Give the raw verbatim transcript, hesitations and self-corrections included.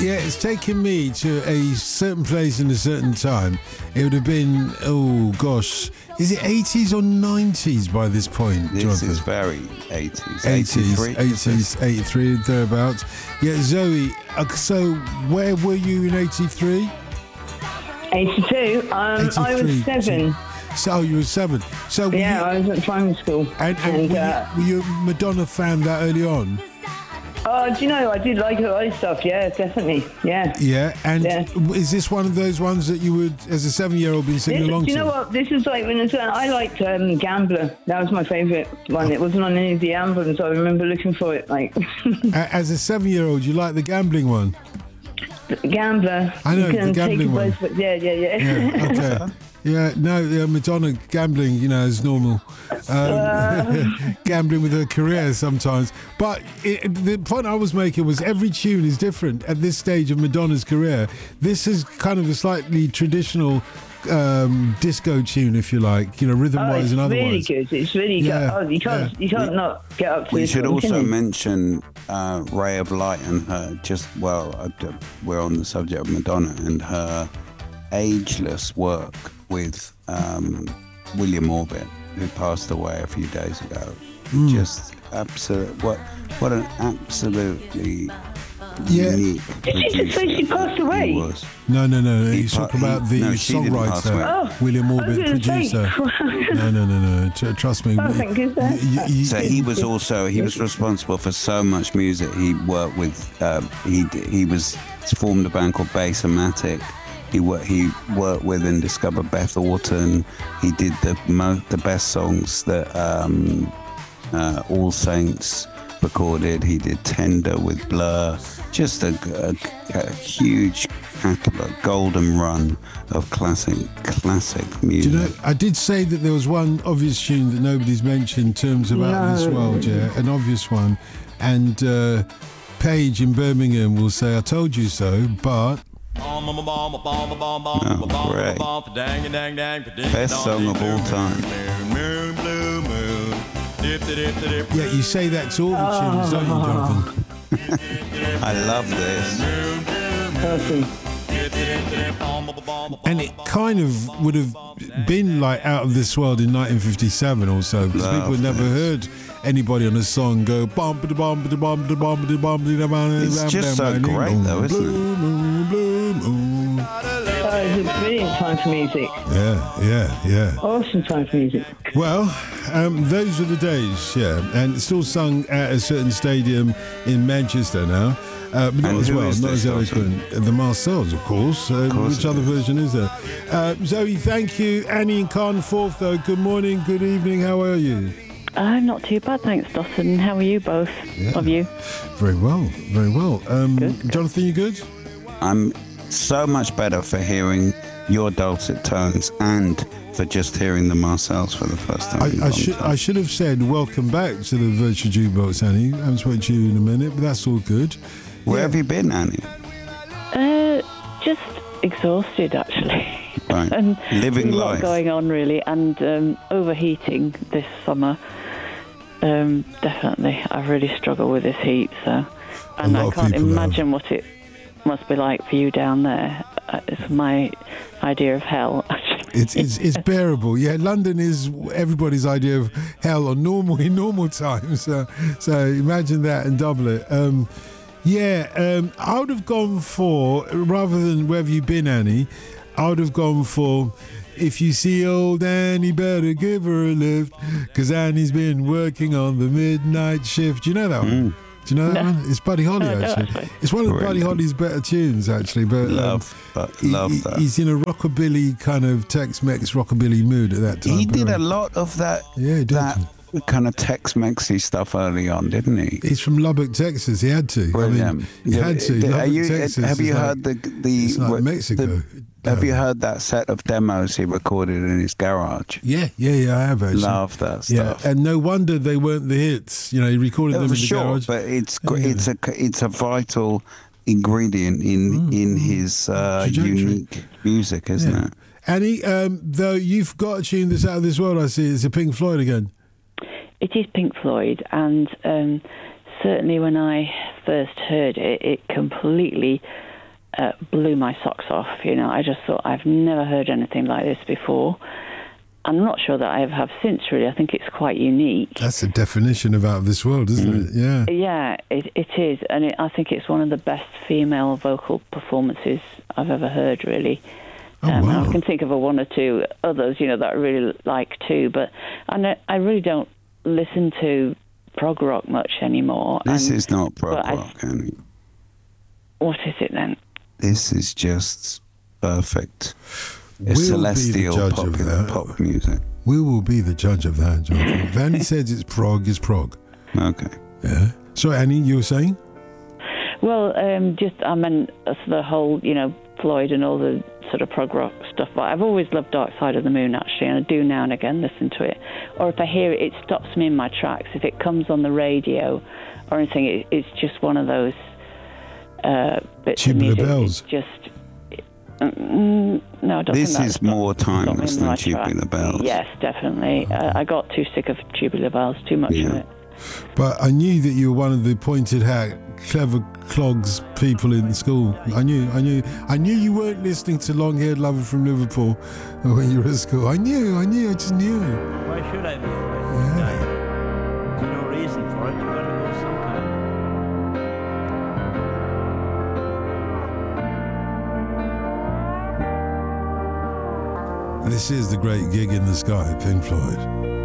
Yeah, it's taken me to a certain place in a certain time. It would have been, oh gosh, is it eighties or nineties by this point, This Jonathan? is very eighties. eighties, eighty-three, eighties, eighty-three, thereabouts. Yeah, Zoe, uh, so where were you in eighty-three? eighty-two. Um, I was seven. So oh, you were seven. So were Yeah, you, I was at primary school. and, and And, were, uh, you, were you a Madonna fan that early on? Oh, do you know, I did like her other stuff. Yeah, definitely. Yeah. Yeah, and Yeah. is this one of those ones that you would, as a seven-year-old, been singing This, along do you to? know what? This is like when it's, I liked um, Gambler. That was my favourite one. It wasn't on any of the albums. I remember looking for it. Like A- As a seven-year-old, you like the gambling one? Gambler. I know, You can the gambling take one. both, but yeah, yeah, yeah. Yeah, okay. Yeah, no, yeah, Madonna gambling, you know, is normal. Um, gambling with her career sometimes. But it, the point I was making was every tune is different at this stage of Madonna's career. This is kind of a slightly traditional um, disco tune, if you like, you know, Oh, rhythm-wise it's and really otherwise. good. It's really Yeah, good. Oh, you can't, yeah. you can't not get up to We this should one, can also you? mention uh, Ray of Light and her, just, well, uh, d- we're on the subject of Madonna and her ageless work with um, William Orbit, who passed away a few days ago. Hmm. Just absolute, what, what an absolutely Yeah. unique Did you just say she producer passed he away? was. No, no, no, no. He He's pa- talking he- about the no, she didn't pass away. songwriter, Oh, William I was Orbit, gonna say. producer. No, no, no, no. Tr- Trust me. Oh, thank goodness. Y- y- So he was also he was responsible for so much music. He worked with uh, he he was formed a band called Bass-O-Matic. He worked he worked with and discovered Beth Orton. He did the mo- the best songs that um, uh, All Saints recorded. He did Tender with Blur. Just a, a, a huge catalogue, golden run of classic classic Do music. you know, I did say that there was one obvious tune that nobody's mentioned in terms of Out of This No. World, yeah, an obvious one. And uh, Paige in Birmingham will say, I told you so, but... Oh, great. Best song of all time. Yeah, you say that to all the tunes, don't you, Jonathan? I love this. Awesome. And it kind of would have been like Out of This World in nineteen fifty-seven or so, because Love people had never this. heard anybody on a song go bum ba bum ba bum ba bum ba bum ba It's just so great though, isn't it? Blue moon, blue moon. Oh, it's a brilliant time for music. Yeah, yeah, yeah. Awesome time for music. Well, um, those were the days, yeah. And it's still sung at a certain stadium in Manchester now. Uh, but not And as who well, is not this, as eloquent. The Marcells, of course. Uh, course which it other is. version is there? Uh, Zoe, thank you. Annie and Carn Forth, though. Good morning, good evening. How are you? I'm not too bad, thanks, Dawson. How are you both Yeah. of you? Very well, very well. Um, Good, good. Jonathan, you good? I'm so much better for hearing your dulcet tones and for just hearing the Marcells for the first time. in a I, I long should time. I should have said welcome back to the Virtual Jukebox, Annie. I haven't spoken to you in a minute, but that's all good. Where Yeah. have you been, Annie? Uh, just exhausted, actually. Right. and Living a lot life. going on, really, and um, overheating this summer. Um, definitely, I've really struggled with this heat, so, and lot I of can't people have. imagine what it must be like for you down there. Uh, It's my idea of hell, actually. It's, it's it's bearable. Yeah, London is everybody's idea of hell on normal in normal times. So, so imagine that and double it. Um, yeah, um, I would have gone for, rather than where have you been, Annie, I would have gone for, if you see old Annie, better give her a lift, because Annie's been working on the midnight shift. Do you know that one? Do you know that No. one? It's Buddy Holly, No, I don't, actually. actually. It's one of Buddy Brilliant. Holly's better tunes, actually. But um, Love, but he- love he- that. He's in a rockabilly kind of Tex-Mex rockabilly mood at that time. He did a period. lot of that. Yeah, he did. That kind of Tex-Mexy stuff early on, didn't he? He's from Lubbock, Texas. He had to. I Brilliant. mean, he had to. Are Lubbock, you- Texas have is you like- heard the the? it's like what- Mexico. the- have you Um, heard that set of demos he recorded in his garage? Yeah, yeah, yeah. I have actually. Love that Yeah, stuff. and no wonder they weren't the hits. You know, he recorded It them in was the short, garage. but it's gr- Yeah. it's a it's a vital ingredient in in his uh, Trajectory. unique music, isn't Yeah. it? Annie, um, though you've got a tune that's out of this world, I see. It's a Pink Floyd again. It is Pink Floyd, and um, certainly when I first heard it, it completely uh, blew my socks off. You know, I just thought, I've never heard anything like this before. I'm not sure that I have since, really. I think it's quite unique. That's the definition of out of this world, isn't mm. it? Yeah. Yeah, it, it is. And it, I think it's one of the best female vocal performances I've ever heard, really. Oh, um, wow. I can think of a one or two others, you know, that I really like too. But I, know, I really don't listen to prog rock much anymore. This and, is not prog rock, Annie. What is it then? This is just perfect. We'll celestial popular pop music. We will be the judge of that, Jonathan. If Annie says it's prog, it's prog. Okay. Yeah. So, Annie, you were saying? Well, um, just, I mean, the whole, you know, Floyd and all the sort of prog rock stuff. But I've always loved Dark Side of the Moon, actually, and I do now and again listen to it. Or if I hear it, it stops me in my tracks. If it comes on the radio or anything, it, it's just one of those uh, bits Tubular of music. Bells. It's just... Mm, no, I don't this think is more timeless than Tubular Bells. Yes, definitely. Uh, I got too sick of Tubular Bells, too much yeah. of it. But I knew that you were one of the pointed hat, clever clogs people in school. I knew, I knew, I knew you weren't listening to Long Haired Lover from Liverpool when you were at school. I knew, I knew, I just knew. Why should I be? Yeah. There's no reason for it. You've got to go sometime. This is the great gig in the sky, Pink Floyd.